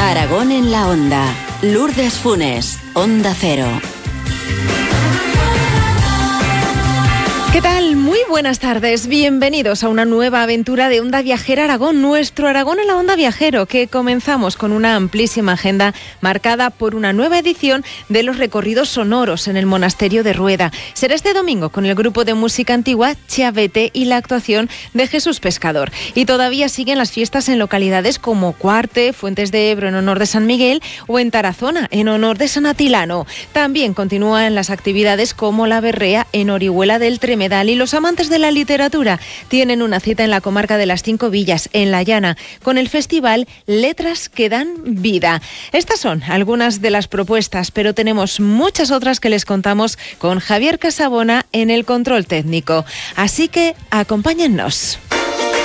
Aragón en la Onda. Lourdes Funes, Onda Cero. ¿Qué tal? Muy buenas tardes. Bienvenidos a una nueva aventura de Onda Viajera Aragón, nuestro Aragón en la Onda Viajero, que comenzamos con una amplísima agenda marcada por una nueva edición de los recorridos sonoros en el Monasterio de Rueda. Será este domingo con el grupo de música antigua Chiavete y la actuación de Jesús Pescador. Y todavía siguen las fiestas en localidades como Cuarte, Fuentes de Ebro en honor de San Miguel o en Tarazona en honor de San Atilano. También continúan las actividades como la berrea en Orihuela del Tremedal, y los amantes de la literatura tienen una cita en la comarca de las Cinco Villas, en La Llana, con el festival Letras que dan vida. Estas son algunas de las propuestas, pero tenemos muchas otras que les contamos con Javier Casabona en el control técnico. Así que acompáñennos.